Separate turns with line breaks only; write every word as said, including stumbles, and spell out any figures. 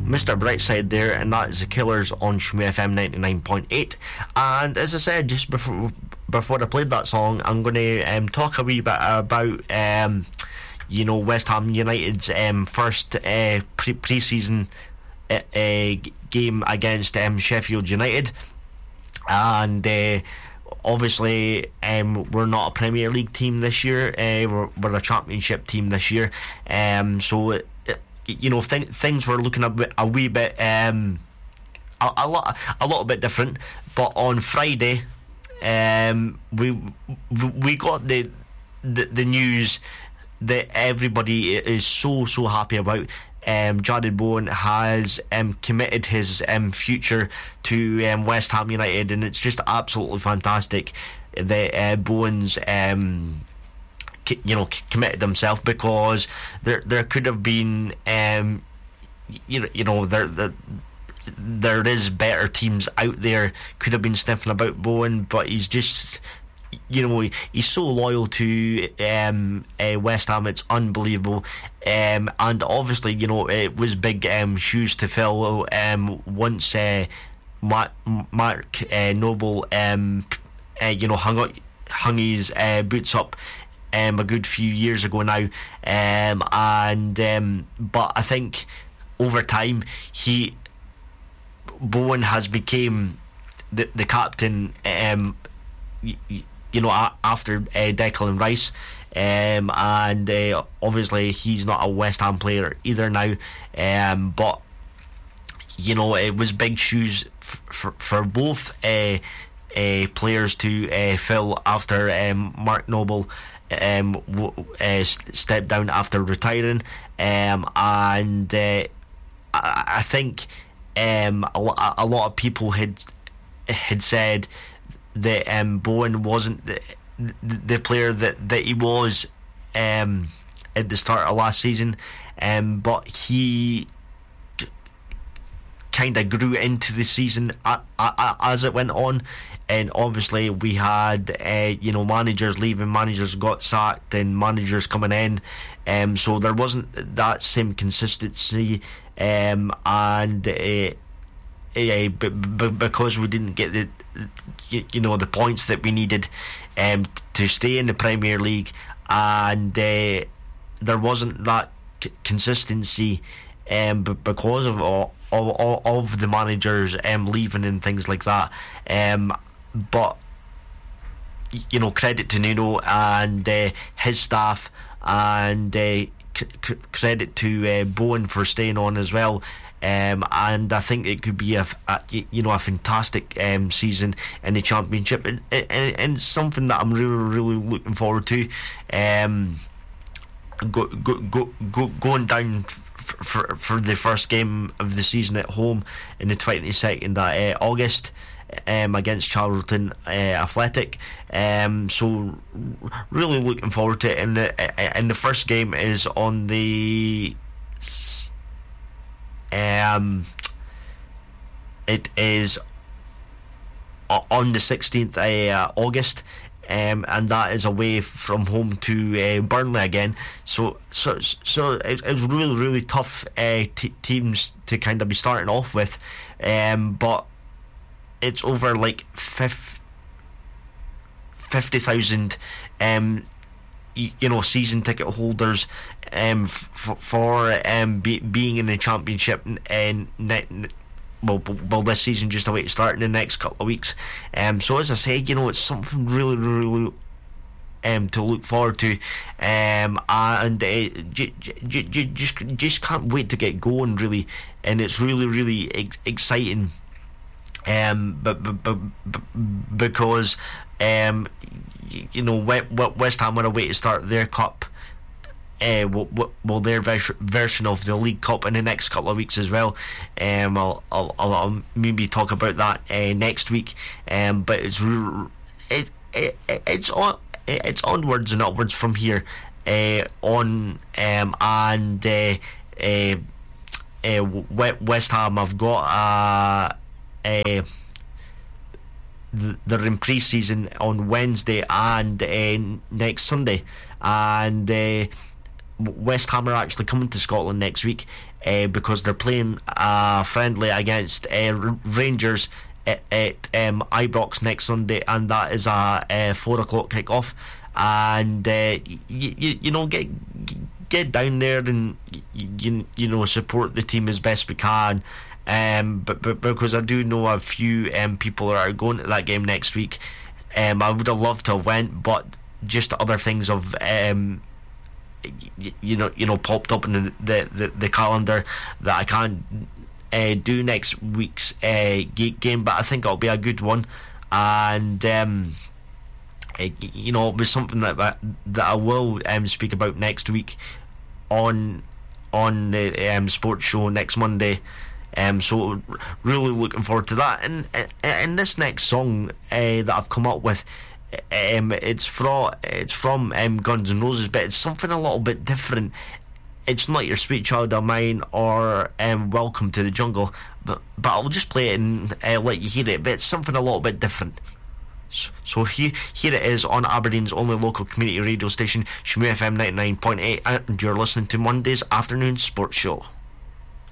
Mister Brightside there, and that is the Killers on Shmoo F M ninety-nine point eight. And as I said just before before I played that song, I'm going to um, talk a wee bit about um, you know, West Ham United's um, first uh, pre- pre-season uh, uh, game against um, Sheffield United. And uh, obviously um, we're not a Premier League team this year, uh, we're, we're a Championship team this year, um, so it, you know, th- things were looking a, bit, a wee bit um, a, a lot a little bit different. But on Friday um, we we got the, the the news that everybody is so so happy about. Um, Jarrod Bowen has um, committed his um, future to um, West Ham United, and it's just absolutely fantastic that uh, Bowen's um, c- you know c- committed himself, because there there could have been um, you know you know there there there is better teams out there could have been sniffing about Bowen, but he's just, you know, he, he's so loyal to um, uh, West Ham. It's unbelievable. Um, and obviously, you know, it was big um, shoes to fill um, once uh, Mark, Mark uh, Noble, um, uh, you know, hung, up, hung his uh, boots up um, a good few years ago now. Um, and um, but I think over time, he Bowen has become the the captain. Um, y- y- you know, after uh, Declan Rice, um, and uh, obviously he's not a West Ham player either now, um, but you know, it was big shoes f- for, for both uh, uh, players to uh, fill after um, Mark Noble um, w- uh, stepped down after retiring, um, and uh, I-, I think um, a, lo- a lot of people had had said that um, Bowen wasn't the, the player that, that he was um, at the start of last season, um, but he c- kind of grew into the season a- a- as it went on, and obviously we had uh, you know, managers leaving, managers got sacked, and managers coming in, um, so there wasn't that same consistency, um, and uh, Yeah, b- b- because we didn't get the, you, you know, the points that we needed um, to stay in the Premier League, and uh, there wasn't that c- consistency um, b- because of all, of, of the managers um, leaving and things like that. Um, but you know, credit to Nuno and uh, his staff, and uh, c- c- credit to uh, Bowen for staying on as well. Um, and I think it could be a, a you know a fantastic um, season in the Championship, and, and, and something that I'm really really looking forward to. Um, go, go, go, go, going down for, for for the first game of the season at home in the twenty-second of uh, August um, against Charlton uh, Athletic. Um, so really looking forward to it. And the and the first game is on the. Um, it is on the sixteenth of uh, August, um, and that is away from home to uh, Burnley again. So, so, so it, it's really, really tough uh, t- teams to kind of be starting off with, um, but it's over like fifty thousand, um, you, you know, season ticket holders. Um, f- for um, be- being in the Championship, and ne- well, well, this season just away to start in the next couple of weeks. Um, so as I say, you know, it's something really, really um to look forward to, um, and uh, j- j- j- just just can't wait to get going, really, and it's really, really ex- exciting. Um, but, but, but, but because um, you, you know, West Ham are away to start their cup. Uh, well, well, their vers- version of the League Cup in the next couple of weeks as well. Um, I'll, I'll, I'll maybe talk about that uh, next week. Um, but it's r- it, it it's on it's onwards and upwards from here. Uh, on um, and uh, uh, uh, West Ham have got uh, uh, they're in pre-season on Wednesday and uh, next Sunday, and. Uh, West Ham are actually coming to Scotland next week uh, because they're playing a friendly against uh, Rangers at, at um, Ibrox next Sunday, and that is a uh, four o'clock kick-off. And uh, you, you you know get get down there and you you know support the team as best we can. Um, but, but because I do know a few um, people are going to that game next week. Um, I would have loved to have went, but just other things have um, you, you know you know popped up in the the, the, the calendar that I can't uh, do next week's uh, game. But I think it'll be a good one, and um, it, you know it'll be something that that I will um, speak about next week on on the um, sports show next Monday. Um, so really looking forward to that. And and this next song uh, that I've come up with, um, it's from it's from um, Guns N' Roses, but it's something a little bit different. It's not your Sweet Child of Mine or um, Welcome to the Jungle, but but I'll just play it and uh, let you hear it. But it's something a little bit different. So, so here here it is on Aberdeen's only local community radio station, Shmoo F M ninety-nine point eight, and you're listening to Monday's Afternoon Sports Show.